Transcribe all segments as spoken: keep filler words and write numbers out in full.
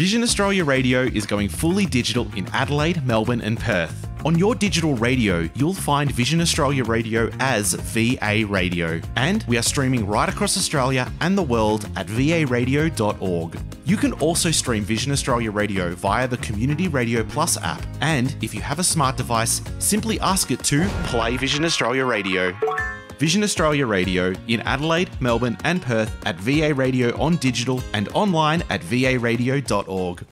Vision Australia Radio is going fully digital in Adelaide, Melbourne and Perth. On your digital radio, you'll find Vision Australia Radio as V A Radio. And we are streaming right across Australia and the world at v a radio dot org. You can also stream Vision Australia Radio via the Community Radio Plus app. And if you have a smart device, simply ask it to play Vision Australia Radio. Vision Australia Radio in Adelaide, Melbourne and Perth at V A Radio on digital and online at v a radio dot org.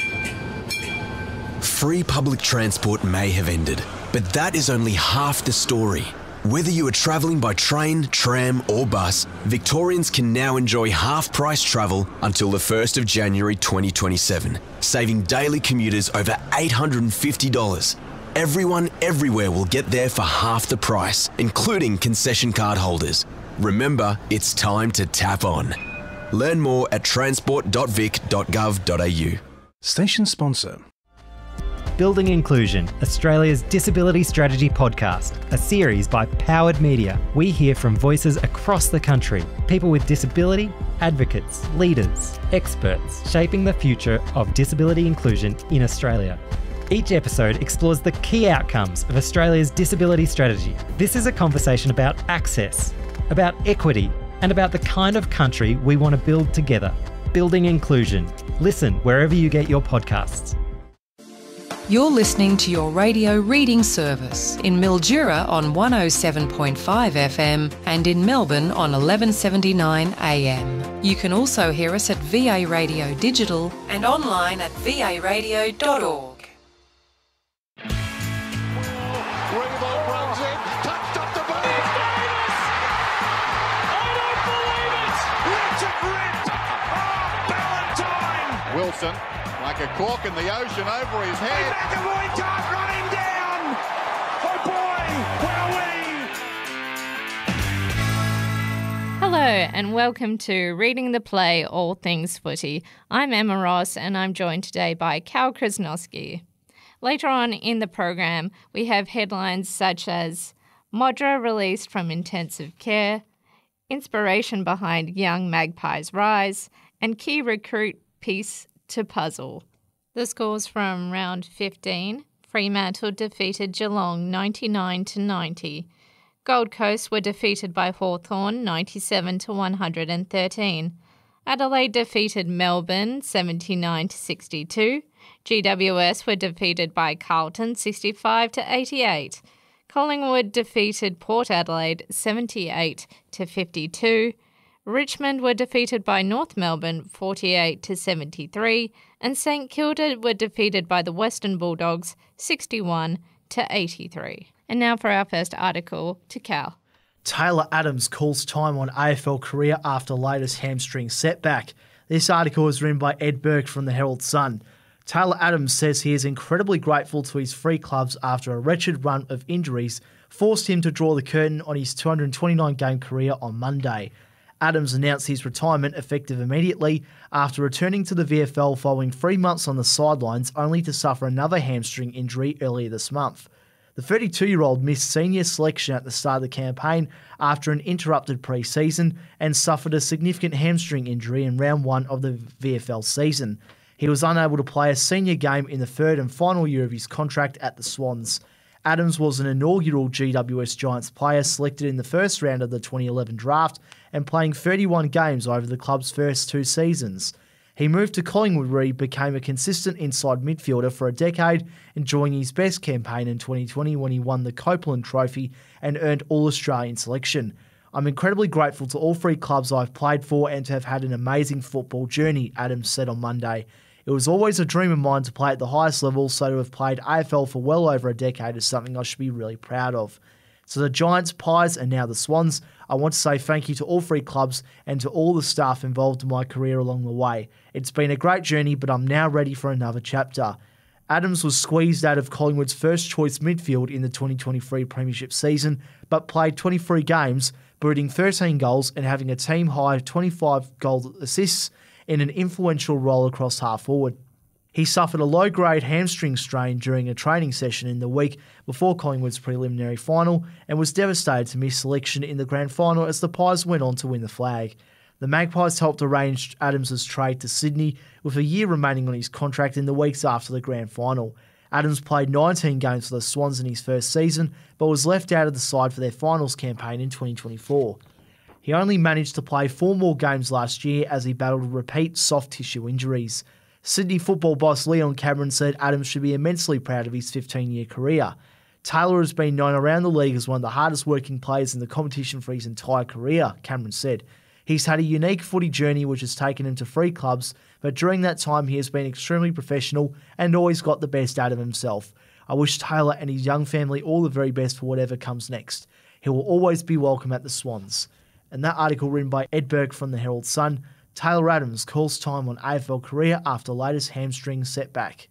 Free public transport may have ended, but that is only half the story. Whether you are travelling by train, tram or bus, Victorians can now enjoy half-price travel until the first of January twenty twenty-seven, saving daily commuters over eight hundred fifty dollars. Everyone everywhere will get there for half the price, including concession card holders. Remember, it's time to tap on. Learn more at transport dot vic dot gov dot a u. Station sponsor. Building Inclusion, Australia's Disability Strategy Podcast, a series by Powered Media. We hear from voices across the country, people with disability, advocates, leaders, experts, shaping the future of disability inclusion in Australia. Each episode explores the key outcomes of Australia's disability strategy. This is a conversation about access, about equity, and about the kind of country we want to build together. Building Inclusion. Listen wherever you get your podcasts. You're listening to your radio reading service in Mildura on one oh seven point five F M and in Melbourne on eleven seventy-nine A M. You can also hear us at V A Radio Digital and online at v a radio dot org. Wilson, like a cork in the ocean over his head. McAvoy can't run him down! Oh boy, where are we? Hello and welcome to Reading the Play, All Things Footy. I'm Emma Ross and I'm joined today by Cal Krasnowski. Later on in the program, we have headlines such as Modra released from intensive care, inspiration behind young Magpies rise, and key recruit piece to puzzle. The scores from round fifteen. Fremantle defeated Geelong ninety-nine to ninety. Gold Coast were defeated by Hawthorn ninety-seven to one hundred thirteen. Adelaide defeated Melbourne seventy-nine to sixty-two. G W S were defeated by Carlton sixty-five to eighty-eight. Collingwood defeated Port Adelaide seventy-eight to fifty-two. Richmond were defeated by North Melbourne forty-eight to seventy-three, and St Kilda were defeated by the Western Bulldogs sixty-one to eighty-three. And now for our first article to Cal. Taylor Adams calls time on A F L career after latest hamstring setback. This article is written by Ed Burke from the Herald Sun. Taylor Adams says he is incredibly grateful to his three clubs after a wretched run of injuries forced him to draw the curtain on his two hundred twenty-nine game career on Monday. Adams announced his retirement effective immediately after returning to the V F L following three months on the sidelines only to suffer another hamstring injury earlier this month. The thirty-two-year-old missed senior selection at the start of the campaign after an interrupted pre-season and suffered a significant hamstring injury in round one of the V F L season. He was unable to play a senior game in the third and final year of his contract at the Swans. Adams was an inaugural G W S Giants player selected in the first round of the twenty eleven draft and playing thirty-one games over the club's first two seasons. He moved to Collingwood where he became a consistent inside midfielder for a decade, enjoying his best campaign in twenty twenty when he won the Copeland Trophy and earned All-Australian selection. I'm incredibly grateful to all three clubs I've played for and to have had an amazing football journey, Adams said on Monday. It was always a dream of mine to play at the highest level, so to have played A F L for well over a decade is something I should be really proud of. To the Giants, Pies and now the Swans, I want to say thank you to all three clubs and to all the staff involved in my career along the way. It's been a great journey, but I'm now ready for another chapter. Adams was squeezed out of Collingwood's first-choice midfield in the twenty twenty-three Premiership season, but played twenty-three games, booting thirteen goals and having a team-high twenty-five goal assists in an influential role across half-forward. He suffered a low-grade hamstring strain during a training session in the week before Collingwood's preliminary final and was devastated to miss selection in the grand final as the Pies went on to win the flag. The Magpies helped arrange Adams' trade to Sydney with a year remaining on his contract in the weeks after the grand final. Adams played nineteen games for the Swans in his first season, but was left out of the side for their finals campaign in twenty twenty-four. He only managed to play four more games last year as he battled repeat soft tissue injuries. Sydney football boss Leon Cameron said Adams should be immensely proud of his fifteen-year career. Taylor has been known around the league as one of the hardest working players in the competition for his entire career, Cameron said. He's had a unique footy journey which has taken him to three clubs, but during that time he has been extremely professional and always got the best out of himself. I wish Taylor and his young family all the very best for whatever comes next. He will always be welcome at the Swans. And that article written by Ed Burke from the Herald Sun, Taylor Adams calls time on A F L career after latest hamstring setback.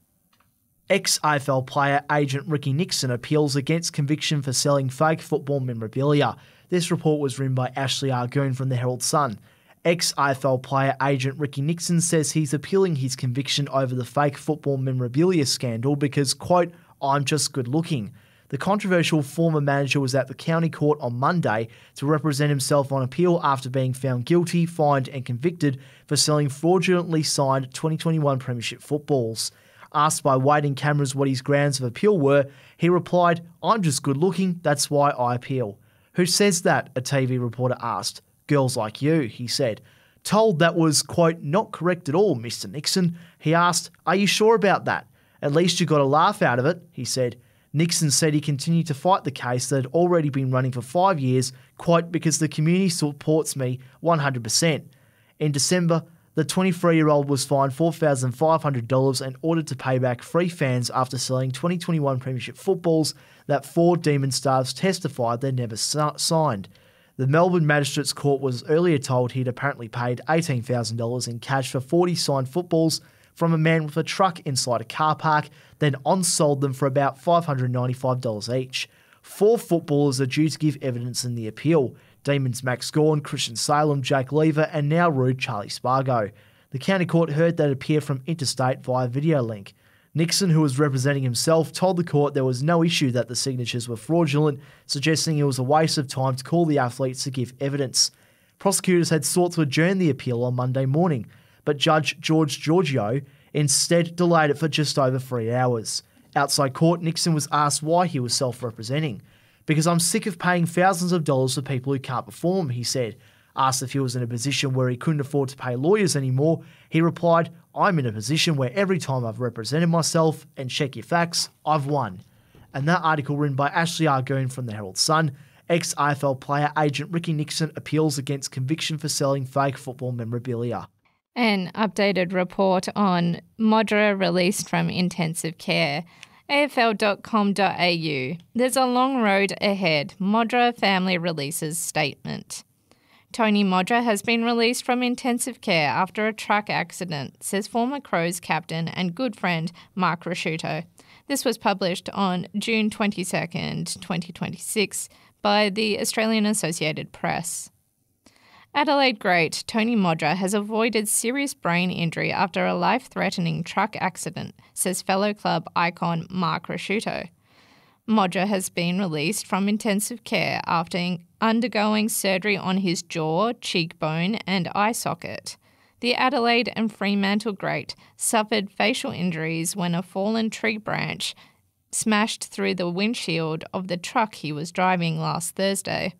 Ex-A F L player agent Ricky Nixon appeals against conviction for selling fake football memorabilia. This report was written by Ashley Argoon from the Herald Sun. Ex-A F L player agent Ricky Nixon says he's appealing his conviction over the fake football memorabilia scandal because, quote, I'm just good looking. The controversial former manager was at the county court on Monday to represent himself on appeal after being found guilty, fined and convicted for selling fraudulently signed twenty twenty-one Premiership footballs. Asked by waiting cameras what his grounds of appeal were, he replied, I'm just good looking, that's why I appeal. Who says that? A T V reporter asked. Girls like you, he said. Told that was, quote, not correct at all, Mister Nixon. He asked, are you sure about that? At least you got a laugh out of it, he said. Nixon said he continued to fight the case that had already been running for five years, quote, because the community supports me one hundred percent. In December, the twenty-three-year-old was fined four thousand five hundred dollars and ordered to pay back three fans after selling twenty twenty-one Premiership footballs that four Demon staffs testified they never signed. The Melbourne Magistrates Court was earlier told he'd apparently paid eighteen thousand dollars in cash for forty signed footballs from a man with a truck inside a car park, then on-sold them for about five hundred ninety-five dollars each. Four footballers are due to give evidence in the appeal. Demons Max Gawn, Christian Salem, Jake Lever and now rude Charlie Spargo. The county court heard they'd appear from interstate via video link. Nixon, who was representing himself, told the court there was no issue that the signatures were fraudulent, suggesting it was a waste of time to call the athletes to give evidence. Prosecutors had sought to adjourn the appeal on Monday morning, but Judge George Giorgio instead delayed it for just over three hours. Outside court, Nixon was asked why he was self-representing. Because I'm sick of paying thousands of dollars for people who can't perform, he said. Asked if he was in a position where he couldn't afford to pay lawyers anymore, he replied, I'm in a position where every time I've represented myself, and check your facts, I've won. And that article written by Ashley Argoon from the Herald Sun, ex-A F L player agent Ricky Nixon appeals against conviction for selling fake football memorabilia. An updated report on Modra released from intensive care. A F L dot com dot A U. There's a long road ahead. Modra family releases statement. Tony Modra has been released from intensive care after a truck accident, says former Crows captain and good friend Mark Ricciuto. This was published on June twenty-second, twenty twenty-six by the Australian Associated Press. Adelaide great Tony Modra has avoided serious brain injury after a life-threatening truck accident, says fellow club icon Mark Ricciuto. Modra has been released from intensive care after undergoing surgery on his jaw, cheekbone and eye socket. The Adelaide and Fremantle great suffered facial injuries when a fallen tree branch smashed through the windshield of the truck he was driving last Thursday.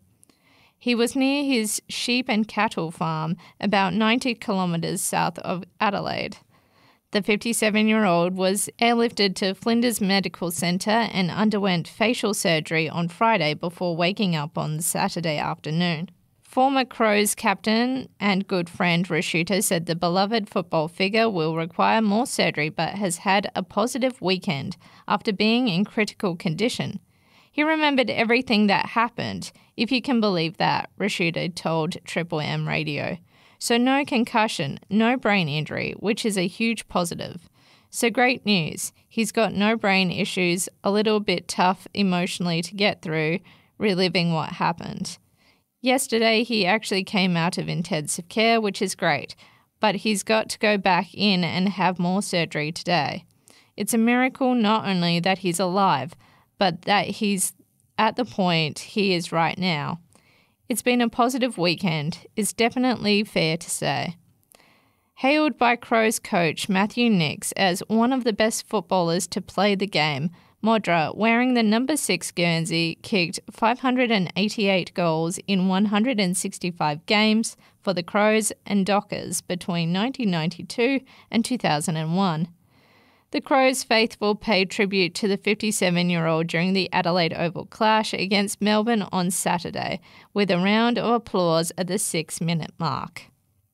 He was near his sheep and cattle farm about ninety kilometres south of Adelaide. The fifty-seven-year-old was airlifted to Flinders Medical Centre and underwent facial surgery on Friday before waking up on Saturday afternoon. Former Crows captain and good friend Ricciuto said the beloved football figure will require more surgery but has had a positive weekend after being in critical condition. He remembered everything that happened, if you can believe that, Ricciuto told Triple M Radio. So no concussion, no brain injury, which is a huge positive. So great news. He's got no brain issues, a little bit tough emotionally to get through, reliving what happened. Yesterday he actually came out of intensive care, which is great, but he's got to go back in and have more surgery today. It's a miracle not only that he's alive, but that he's at the point he is right now. It's been a positive weekend, is definitely fair to say. Hailed by Crows coach Matthew Nicks as one of the best footballers to play the game, Modra, wearing the number six Guernsey, kicked five hundred eighty-eight goals in one hundred sixty-five games for the Crows and Dockers between nineteen ninety-two and two thousand one. The Crows faithful paid tribute to the fifty-seven-year-old during the Adelaide Oval clash against Melbourne on Saturday, with a round of applause at the six-minute mark.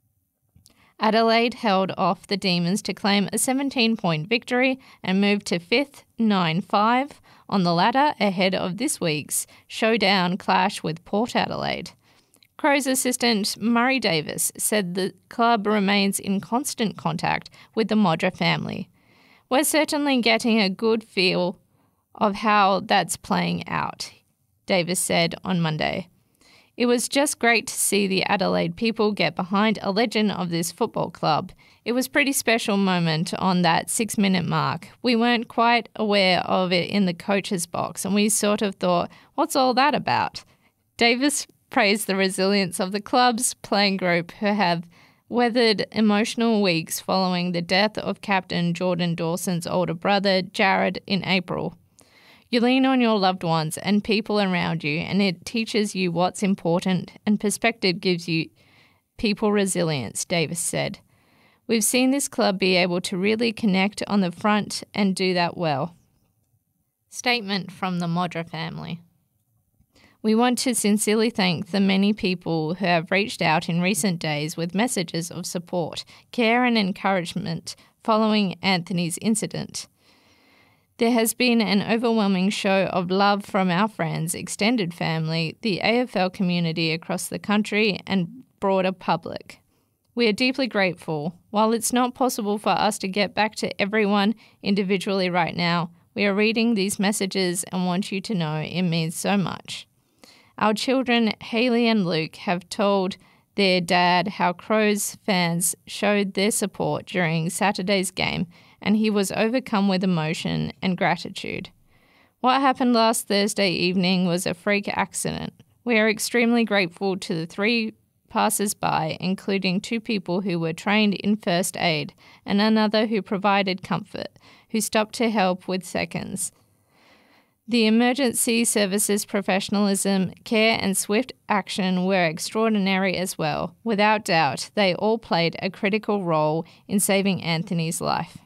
Adelaide held off the Demons to claim a seventeen-point victory and moved to fifth, nine five, on the ladder ahead of this week's showdown clash with Port Adelaide. Crows assistant Murray Davis said the club remains in constant contact with the Modra family. We're certainly getting a good feel of how that's playing out, Davis said on Monday. It was just great to see the Adelaide people get behind a legend of this football club. It was a pretty special moment on that six-minute mark. We weren't quite aware of it in the coach's box, and we sort of thought, what's all that about? Davis praised the resilience of the club's playing group, who have weathered emotional weeks following the death of captain Jordan Dawson's older brother, Jared, in April. You lean on your loved ones and people around you, and it teaches you what's important, and perspective gives you people resilience, Davis said. We've seen this club be able to really connect on the front and do that well. Statement from the Modra family. We want to sincerely thank the many people who have reached out in recent days with messages of support, care and encouragement following Anthony's incident. There has been an overwhelming show of love from our friends, extended family, the A F L community across the country and broader public. We are deeply grateful. While it's not possible for us to get back to everyone individually right now, we are reading these messages and want you to know it means so much. Our children, Hayley and Luke, have told their dad how Crows fans showed their support during Saturday's game, and he was overcome with emotion and gratitude. What happened last Thursday evening was a freak accident. We are extremely grateful to the three passers-by, including two people who were trained in first aid and another who provided comfort, who stopped to help with seconds. The emergency services professionalism, care and swift action were extraordinary as well. Without doubt, they all played a critical role in saving Anthony's life.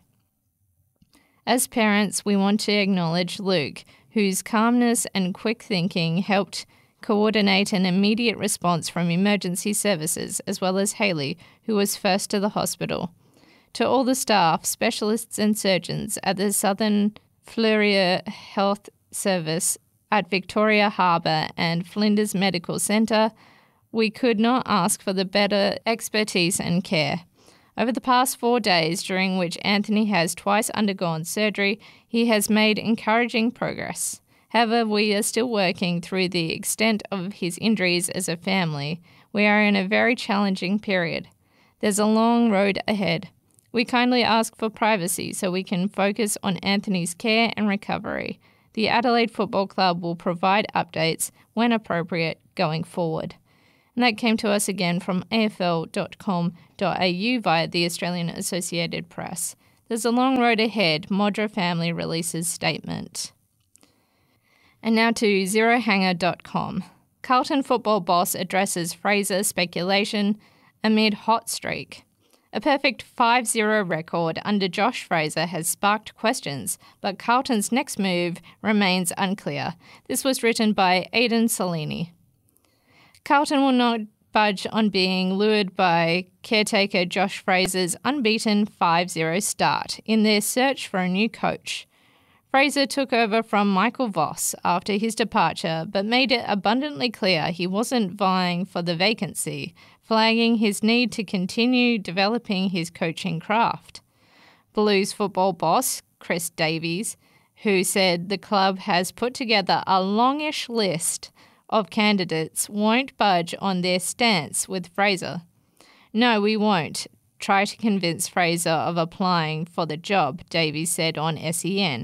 As parents, we want to acknowledge Luke, whose calmness and quick thinking helped coordinate an immediate response from emergency services, as well as Hayley, who was first to the hospital. To all the staff, specialists and surgeons at the Southern Fleury Health Service at Victoria Harbour and Flinders Medical Centre, we could not ask for the better expertise and care. Over the past four days, during which Anthony has twice undergone surgery, he has made encouraging progress. However, we are still working through the extent of his injuries as a family. We are in a very challenging period. There's a long road ahead. We kindly ask for privacy so we can focus on Anthony's care and recovery. The Adelaide Football Club will provide updates when appropriate going forward. And that came to us again from A F L dot com dot A U via the Australian Associated Press. There's a long road ahead, Modra family releases statement. And now to zero hanger dot com. Carlton football boss addresses Fraser speculation amid hot streak. A perfect five zero record under Josh Fraser has sparked questions, but Carlton's next move remains unclear. This was written by Aidan Salini. Carlton will not budge on being lured by caretaker Josh Fraser's unbeaten five zero start in their search for a new coach. Fraser took over from Michael Voss after his departure, but made it abundantly clear he wasn't vying for the vacancy, flagging his need to continue developing his coaching craft. Blues football boss Chris Davies, who said the club has put together a longish list of candidates, won't budge on their stance with Fraser. No, we won't try to convince Fraser of applying for the job, Davies said on S E N.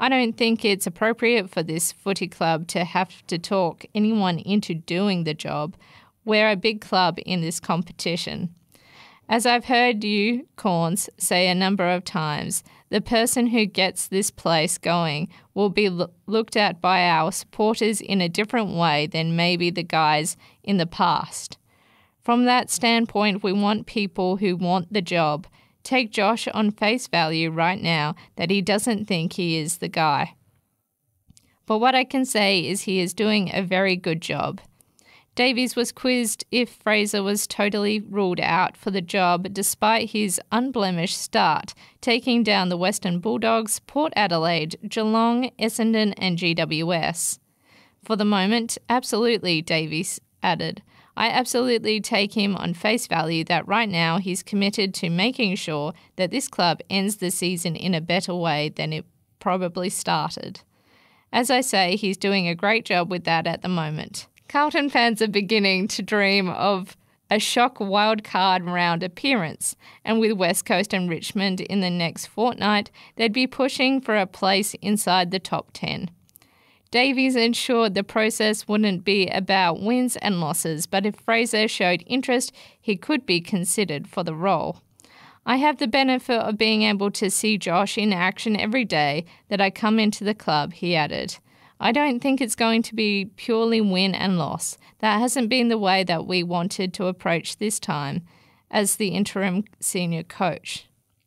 I don't think it's appropriate for this footy club to have to talk anyone into doing the job. We're a big club in this competition. As I've heard you, Corns, say a number of times, the person who gets this place going will be lo- looked at by our supporters in a different way than maybe the guys in the past. From that standpoint, we want people who want the job. Take Josh on face value right now that he doesn't think he is the guy. But what I can say is he is doing a very good job. Davies was quizzed if Fraser was totally ruled out for the job despite his unblemished start, taking down the Western Bulldogs, Port Adelaide, Geelong, Essendon and G W S. For the moment, absolutely, Davies added. I absolutely take him on face value that right now he's committed to making sure that this club ends the season in a better way than it probably started. As I say, he's doing a great job with that at the moment. Carlton fans are beginning to dream of a shock wildcard round appearance, and with West Coast and Richmond in the next fortnight, they'd be pushing for a place inside the top ten. Davies ensured the process wouldn't be about wins and losses, but if Fraser showed interest, he could be considered for the role. I have the benefit of being able to see Josh in action every day that I come into the club, he added. I don't think it's going to be purely win and loss. That hasn't been the way that we wanted to approach this time as the interim senior coach.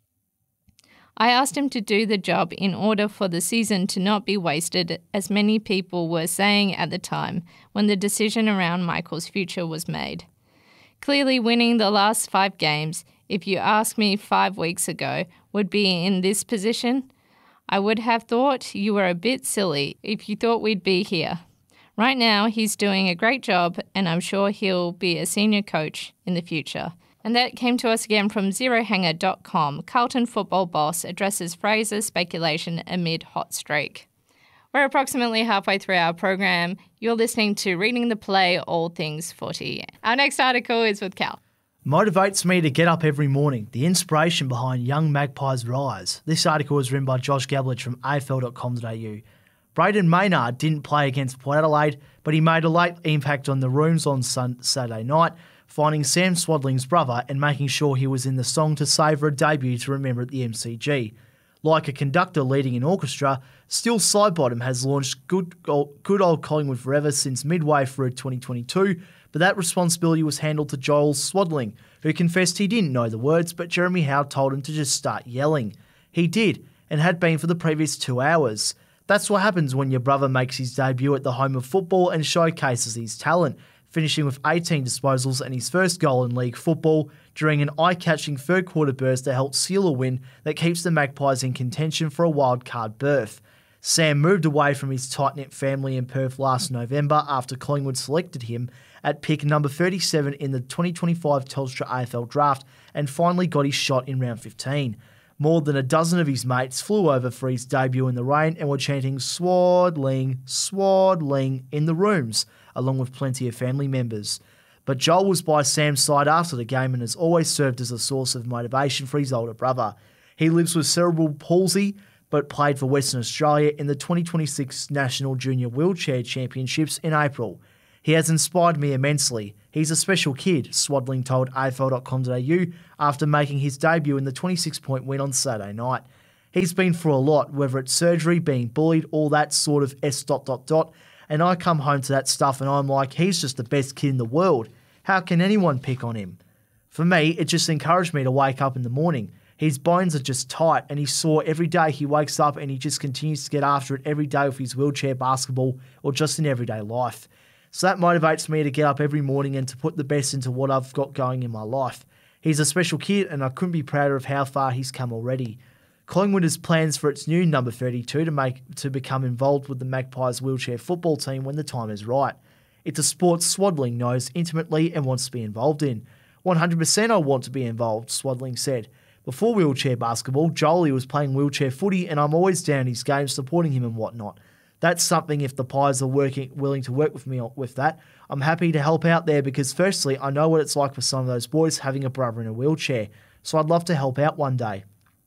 I asked him to do the job in order for the season to not be wasted, as many people were saying at the time when the decision around Michael's future was made. Clearly winning the last five games, if you asked me five weeks ago, would be in this position, I would have thought you were a bit silly if you thought we'd be here. Right now, he's doing a great job, and I'm sure he'll be a senior coach in the future. And that came to us again from zero hanger dot com. Carlton football boss addresses Fraser's speculation amid hot streak. We're approximately halfway through our program. You're listening to Reading the Play, All Things Footy. Our next article is with Cal. Motivates me to get up every morning. The inspiration behind young Magpies' rise. This article was written by Josh Gabledge from A F L dot com dot A U. Braden Maynard didn't play against Port Adelaide, but he made a late impact on the rooms on sun- Saturday night, finding Sam Swadling's brother and making sure he was in the song to savour a debut to remember at the M C G. Like a conductor leading an orchestra, Still Sidebottom has launched Good Old, Good Old Collingwood Forever since midway through twenty twenty-two, but that responsibility was handled to Joel Swadling, who confessed he didn't know the words, but Jeremy Howe told him to just start yelling. He did, and had been for the previous two hours. That's what happens when your brother makes his debut at the home of football and showcases his talent, finishing with eighteen disposals and his first goal in league football during an eye-catching third-quarter burst that helped seal a win that keeps the Magpies in contention for a wild-card berth. Sam moved away from his tight-knit family in Perth last November after Collingwood selected him at pick number thirty-seven in the twenty twenty-five Telstra A F L draft and finally got his shot in round fifteen. More than a dozen of his mates flew over for his debut in the rain and were chanting Swadling, Swadling in the rooms, along with plenty of family members. But Joel was by Sam's side after the game and has always served as a source of motivation for his older brother. He lives with cerebral palsy, but played for Western Australia in the twenty twenty-six National Junior Wheelchair Championships in April. He has inspired me immensely. He's a special kid, Swadling told A F L dot com dot A U after making his debut in the twenty-six point win on Saturday night. He's been through a lot, whether it's surgery, being bullied, all that sort of S dot dot dot, and I come home to that stuff and I'm like, he's just the best kid in the world. How can anyone pick on him? For me, it just encouraged me to wake up in the morning. His bones are just tight and he's sore every day he wakes up and he just continues to get after it every day with his wheelchair basketball or just in everyday life. So that motivates me to get up every morning and to put the best into what I've got going in my life. He's a special kid and I couldn't be prouder of how far he's come already. Collingwood has plans for its new number thirty-two to make to become involved with the Magpies wheelchair football team when the time is right. It's a sport Swadling knows intimately and wants to be involved in. one hundred percent I want to be involved, Swadling said. Before wheelchair basketball, Jolie was playing wheelchair footy and I'm always down his game supporting him and whatnot. That's something if the Pies are working, willing to work with me with that, I'm happy to help out there because firstly, I know what it's like for some of those boys having a brother in a wheelchair, so I'd love to help out one day.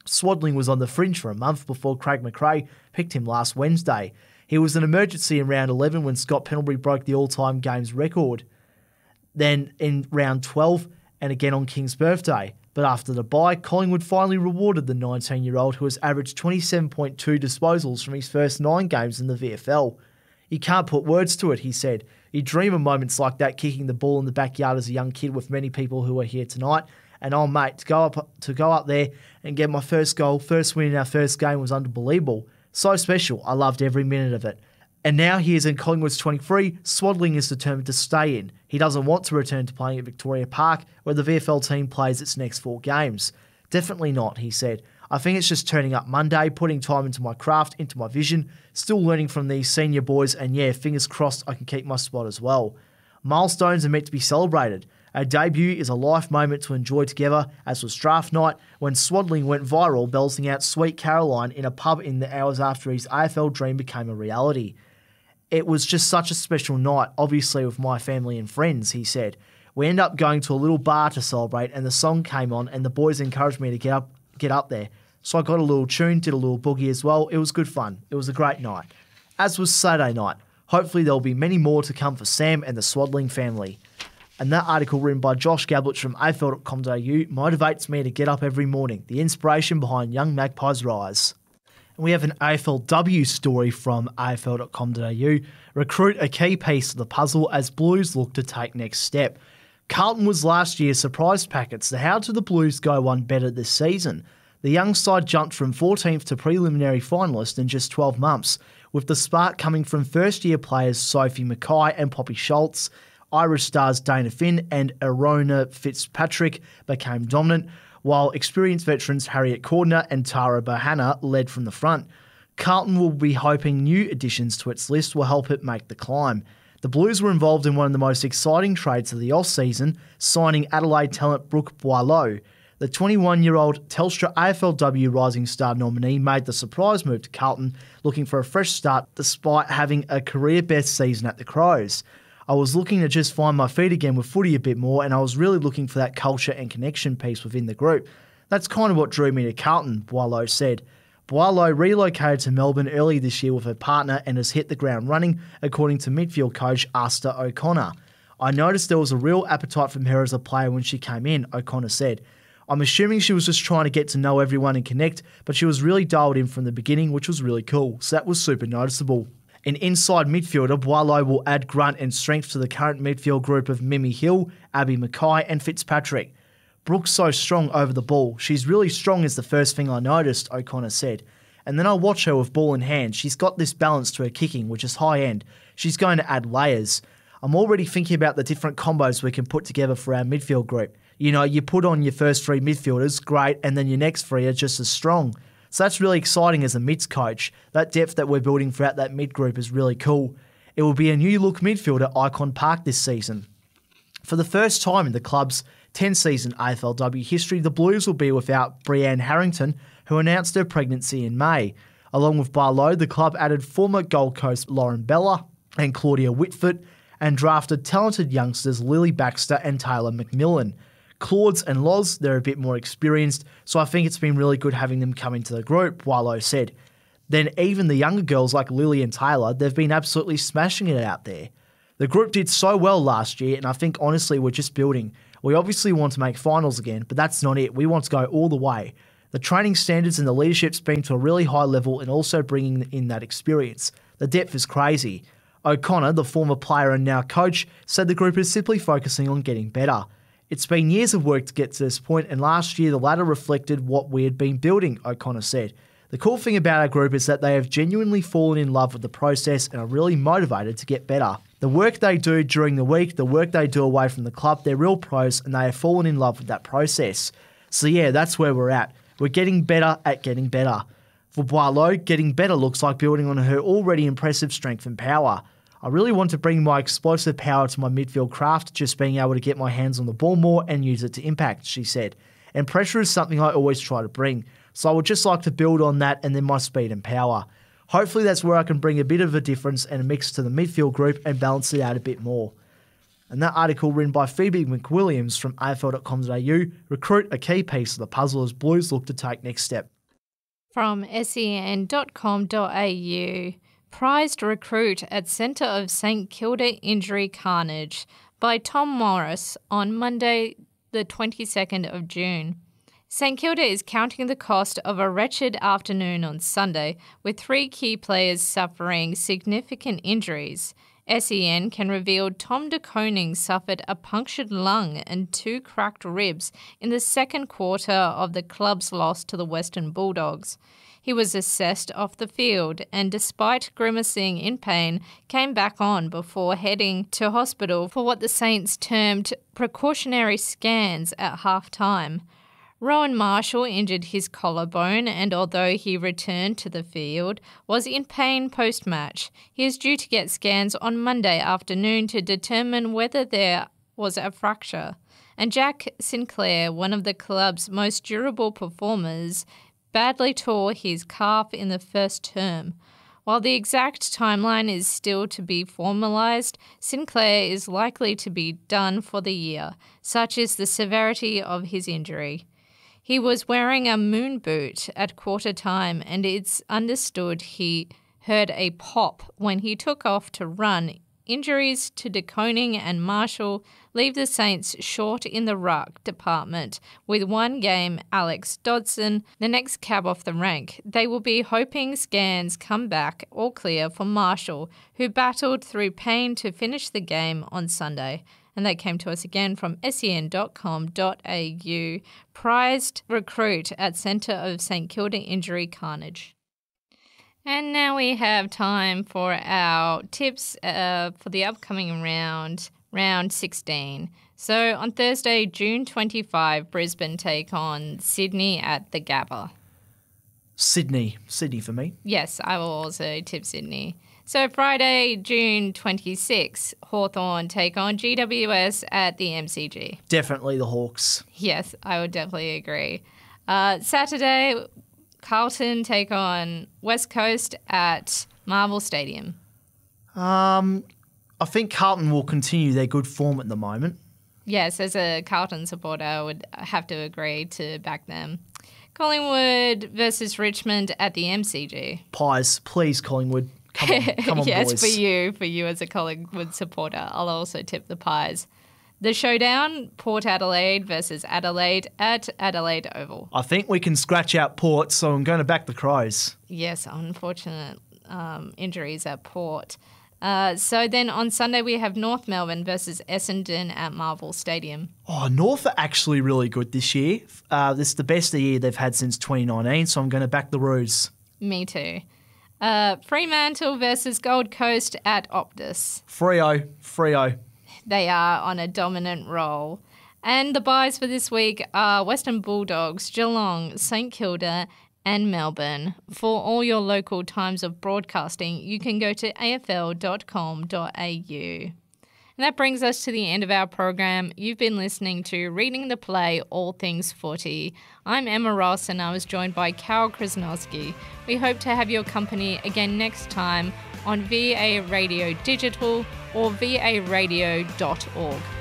Swadling was on the fringe for a month before Craig McRae picked him last Wednesday. He was an emergency in round eleven when Scott Pendlebury broke the all-time games record. Then in round twelve and again on King's birthday. But after the bye, Collingwood finally rewarded the nineteen-year-old who has averaged twenty-seven point two disposals from his first nine games in the V F L. You can't put words to it, he said. You dream of moments like that, kicking the ball in the backyard as a young kid with many people who are here tonight. And oh mate, to go up to go up there and get my first goal, first win in our first game was unbelievable. So special. I loved every minute of it. And now he is in Collingwood's twenty-three. Swadling is determined to stay in. He doesn't want to return to playing at Victoria Park, where the V F L team plays its next four games. Definitely not, he said. I think it's just turning up Monday, putting time into my craft, into my vision, still learning from these senior boys, and yeah, fingers crossed I can keep my spot as well. Milestones are meant to be celebrated. Our debut is a life moment to enjoy together, as was draft night, when Swadling went viral belting out Sweet Caroline in a pub in the hours after his A F L dream became a reality. It was just such a special night, obviously with my family and friends, he said. We ended up going to a little bar to celebrate and the song came on and the boys encouraged me to get up get up there. So I got a little tune, did a little boogie as well. It was good fun. It was a great night. As was Saturday night. Hopefully there'll be many more to come for Sam and the Swadling family. And that article written by Josh Gablich from A F L dot com dot A U motivates me to get up every morning, the inspiration behind Young Magpies Rise. And we have an A F L W story from A F L dot com dot A U. Recruit a key piece of the puzzle as Blues look to take next step. Carlton was last year's surprise packet, so how do the Blues go one better this season? The young side jumped from fourteenth to preliminary finalist in just twelve months, with the spark coming from first-year players Sophie Mackay and Poppy Schultz. Irish stars Dana Finn and Arona Fitzpatrick became dominant, while experienced veterans Harriet Cordner and Tara Bohanna led from the front. Carlton will be hoping new additions to its list will help it make the climb. The Blues were involved in one of the most exciting trades of the off-season, signing Adelaide talent Brooke Boileau. The twenty-one-year-old Telstra A F L W Rising Star nominee made the surprise move to Carlton, looking for a fresh start despite having a career-best season at the Crows. I was looking to just find my feet again with footy a bit more, and I was really looking for that culture and connection piece within the group. That's kind of what drew me to Carlton, Boileau said. Boileau relocated to Melbourne early this year with her partner and has hit the ground running, according to midfield coach Asta O'Connor. I noticed there was a real appetite from her as a player when she came in, O'Connor said. I'm assuming she was just trying to get to know everyone and connect, but she was really dialed in from the beginning, which was really cool, so that was super noticeable. An inside midfielder, Boileau will add grunt and strength to the current midfield group of Mimi Hill, Abby Mackay and Fitzpatrick. Brooke's so strong over the ball. She's really strong is the first thing I noticed, O'Connor said. And then I watch her with ball in hand. She's got this balance to her kicking, which is high end. She's going to add layers. I'm already thinking about the different combos we can put together for our midfield group. You know, you put on your first three midfielders, great, and then your next three are just as strong. So that's really exciting as a mids coach. That depth that we're building throughout that mid group is really cool. It will be a new look midfield at Icon Park this season. For the first time in the club's ten-season A F L W history, the Blues will be without Breanne Harrington, who announced her pregnancy in May. Along with Barlow, the club added former Gold Coast Lauren Bella and Claudia Whitford and drafted talented youngsters Lily Baxter and Taylor McMillan. Claudes and Loz, they're a bit more experienced, so I think it's been really good having them come into the group, Boileau said. Then even the younger girls like Lily and Taylor, they've been absolutely smashing it out there. The group did so well last year, and I think honestly we're just building. We obviously want to make finals again, but that's not it. We want to go all the way. The training standards and the leadership's been to a really high level and also bringing in that experience. The depth is crazy. O'Connor, the former player and now coach, said the group is simply focusing on getting better. It's been years of work to get to this point, and last year the ladder reflected what we had been building, O'Connor said. The cool thing about our group is that they have genuinely fallen in love with the process and are really motivated to get better. The work they do during the week, the work they do away from the club, they're real pros and they have fallen in love with that process. So yeah, that's where we're at. We're getting better at getting better. For Boileau, getting better looks like building on her already impressive strength and power. I really want to bring my explosive power to my midfield craft, just being able to get my hands on the ball more and use it to impact, she said. And pressure is something I always try to bring, so I would just like to build on that and then my speed and power. Hopefully that's where I can bring a bit of a difference and a mix to the midfield group and balance it out a bit more. And that article written by Phoebe McWilliams from A F L dot com dot A U, recruit a key piece of the puzzle as Blues look to take next step. From sen dot com dot a u, Prized Recruit at Centre of St Kilda Injury Carnage by Tom Morris on Monday the twenty-second of June. St Kilda is counting the cost of a wretched afternoon on Sunday, with three key players suffering significant injuries. S E N can reveal Tom De Koning suffered a punctured lung and two cracked ribs in the second quarter of the club's loss to the Western Bulldogs. He was assessed off the field and, despite grimacing in pain, came back on before heading to hospital for what the Saints termed precautionary scans at half-time. Rowan Marshall injured his collarbone and, although he returned to the field, was in pain post-match. He is due to get scans on Monday afternoon to determine whether there was a fracture. And Jack Sinclair, one of the club's most durable performers, badly tore his calf in the first term. While the exact timeline is still to be formalised, Sinclair is likely to be done for the year. Such is the severity of his injury. He was wearing a moon boot at quarter time, and it's understood he heard a pop when he took off to run. Injuries to De Koning and Marshall leave the Saints short in the ruck department, with one game Alex Dodson, the next cab off the rank. They will be hoping scans come back all clear for Marshall, who battled through pain to finish the game on Sunday. And that came to us again from sen dot com dot a u, Prized Recruit at Centre of St Kilda Injury Carnage. And now we have time for our tips uh, for the upcoming round, round sixteen. So on Thursday, June twenty-fifth, Brisbane take on Sydney at the Gabba. Sydney. Sydney for me. Yes, I will also tip Sydney. So Friday, June twenty-sixth, Hawthorn take on G W S at the M C G. Definitely the Hawks. Yes, I would definitely agree. Uh, Saturday, Carlton take on West Coast at Marvel Stadium. Um, I think Carlton will continue their good form at the moment. Yes, as a Carlton supporter, I would have to agree to back them. Collingwood versus Richmond at the M C G. Pies, please, Collingwood. Come on, come on, yes, boys. for you, for you as a Collingwood supporter, I'll also tip the Pies. The showdown, Port Adelaide versus Adelaide at Adelaide Oval. I think we can scratch out Port, so I'm going to back the Crows. Yes, unfortunate um, injuries at Port. Uh, so then on Sunday we have North Melbourne versus Essendon at Marvel Stadium. Oh, North are actually really good this year. Uh, this is the best year they've had since twenty nineteen, so I'm going to back the Roos. Me too. Uh, Fremantle versus Gold Coast at Optus. Freo, Freo. They are on a dominant roll. And the buys for this week are Western Bulldogs, Geelong, St Kilda and Melbourne. For all your local times of broadcasting, you can go to a f l dot com dot a u. And that brings us to the end of our program. You've been listening to Reading the Play, All Things Footy. I'm Emma Ross and I was joined by Carol Krasnowski. We hope to have your company again next time on V A Radio Digital or v a radio dot org.